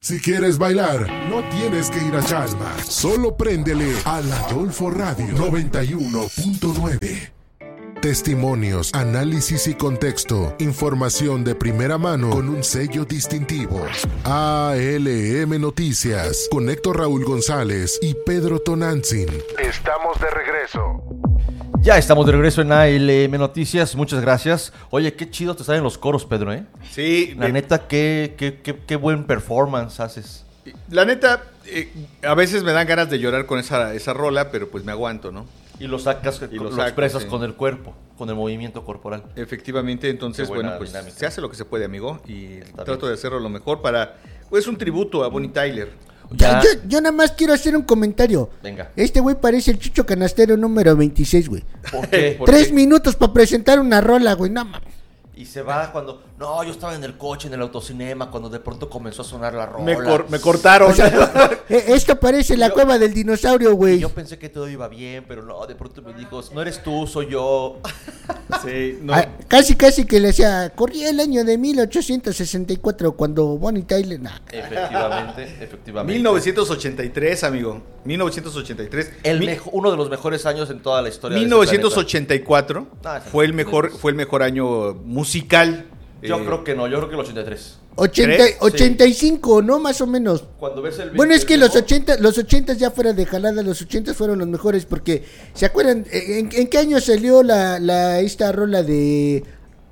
Si quieres bailar, no tienes que ir a Chalma. Solo préndele a la Adolfo Radio 91.9. Testimonios, análisis y contexto. Información de primera mano con un sello distintivo. ALM Noticias con Héctor Raúl González y Pedro Tonantzin. Estamos de regreso. Ya estamos de regreso en ALM Noticias, muchas gracias. Oye, qué chido te salen los coros, Pedro, ¿eh? Sí. La neta, qué buen performance haces. La neta, a veces me dan ganas de llorar con esa rola, pero pues me aguanto, ¿no? Y lo sacas, lo expresas sí, con el cuerpo, con el movimiento corporal. Efectivamente, entonces, bueno, pues dinámica. Se hace lo que se puede, amigo, y trato de hacerlo lo mejor para, pues, un tributo a Bonnie Tyler. Yo nada más quiero hacer un comentario. Venga. Este güey parece el Chucho Canastero número 26, güey. ¿Por qué? 3 minutos para presentar una rola, güey, no mames. Y se va cuando... No, yo estaba en el coche, en el autocinema, cuando de pronto comenzó a sonar la rola. Me cortaron. O sea, esto parece la cueva del dinosaurio, güey. Yo pensé que todo iba bien, pero no, de pronto me dijo, no eres tú, soy yo. Sí, no. Casi que le decía, corría el año de 1864 cuando Bonnie Tyler... Nah. Efectivamente. 1983, amigo. 1983. Uno de los mejores años en toda la historia. 1984 fue el mejor año musical. Yo creo que no, yo creo que el 83. 85, sí. ¿No? Más o menos. Cuando ves el bueno, es que los 80 ya fuera de jalada, los 80 fueron los mejores porque, ¿se acuerdan? ¿En qué año salió esta rola de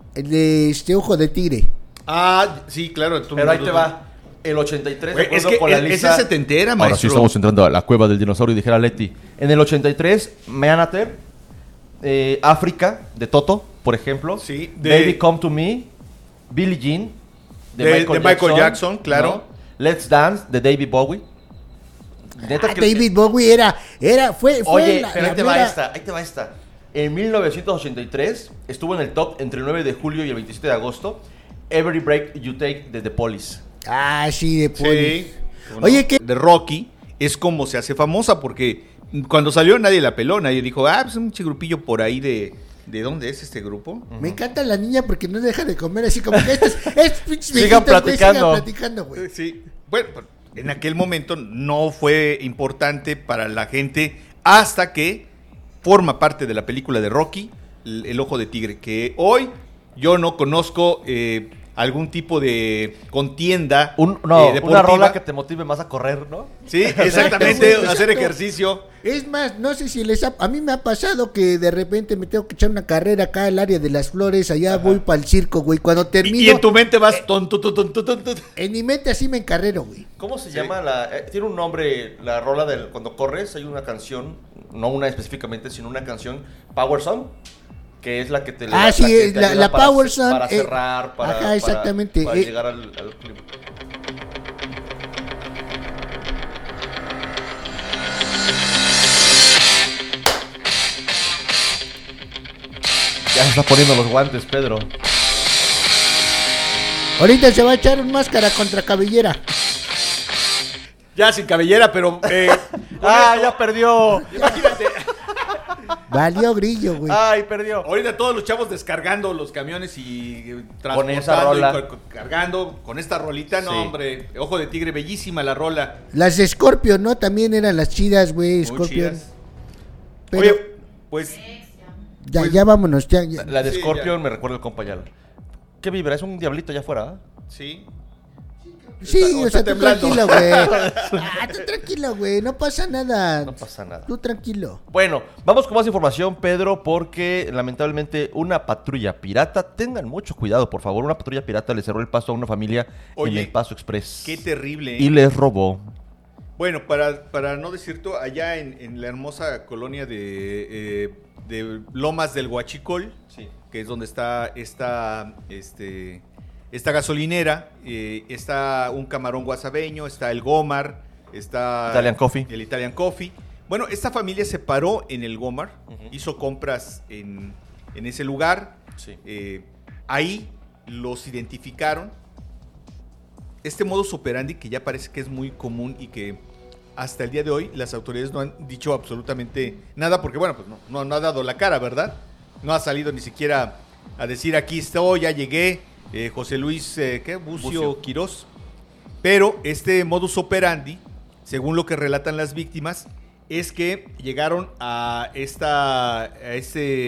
Ojo de Tigre? Ah, sí, claro. Pero ahí te va. El 83, güey, es que con la lista, ese setentera, maestro. Ahora sí estamos entrando a la cueva del dinosaurio, dijera Leti. En el 83, Meanater, África, de Toto, por ejemplo. Sí. Baby Come to Me, Billie Jean, de Michael Jackson, claro. ¿No? Let's Dance, de David Bowie. David Bowie fue Oye, pero ahí te va esta. En 1983 estuvo en el top entre el 9 de julio y el 27 de agosto, Every Break You Take de The Police. Ah, sí, The Police. Sí. Oye, que de Rocky es como se hace famosa porque cuando salió nadie la peló, nadie dijo, pues un grupillo por ahí ¿de dónde es este grupo? Me encanta la niña porque no deja de comer, así como que sigan platicando, güey. Sí. Bueno, en aquel momento no fue importante para la gente hasta que forma parte de la película de Rocky, El Ojo de Tigre, que hoy yo no conozco algún tipo de contienda deportiva. Una rola que te motive más a correr, ¿no? Sí, exactamente, hacer ejercicio. Es más, no sé si a mí me ha pasado que de repente me tengo que echar una carrera acá al área de las flores, allá voy para el circo, güey, cuando termino... Y en tu mente vas tonto. En mi mente así me encarrero, güey. ¿Cómo se llama tiene un nombre la rola cuando corres? Hay una canción, no una específicamente, sino una canción, Power Song, que es la que te sí, la Power Song para cerrar, ajá, exactamente. para llegar al clip. Ya se está poniendo los guantes, Pedro. Ahorita se va a echar un máscara contra cabellera. Ya sin cabellera, pero... ya perdió. Imagínate. Valió grillo, güey. Ay, perdió. Ahorita todos los chavos descargando los camiones y transportando con esa rola. Y cargando con esta rolita. No, hombre, Ojo de Tigre, bellísima la rola. Las de Scorpion, ¿no? También eran las chidas, güey, Scorpion. Pero, oye, pues... Ya vámonos, ya. La de Scorpion me recuerda el compañero. ¿Qué vibra? ¿Es un diablito allá afuera? Sí. Sí, o sea, tú tranquilo, güey. Tú tranquilo, güey. No pasa nada. No pasa nada. Tú tranquilo. Bueno, vamos con más información, Pedro, porque lamentablemente una patrulla pirata, tengan mucho cuidado, por favor. Una patrulla pirata le cerró el paso a una familia en el Paso Express. Qué terrible. Y les robó. Bueno, para no decir todo, allá en la hermosa colonia de Lomas del Huachicol, sí, que es donde está esta gasolinera, está un camarón guasabeño, está el Gomar, está el Italian Coffee. Bueno, esta familia se paró en el Gomar, hizo compras en ese lugar, sí. Ahí los identificaron. Este modus operandi que ya parece que es muy común y que hasta el día de hoy las autoridades no han dicho absolutamente nada porque, bueno, pues no ha dado la cara, ¿verdad? No ha salido ni siquiera a decir aquí estoy, ya llegué. José Luis, Bucio Quirós, Pero este modus operandi, según lo que relatan las víctimas, es que llegaron a este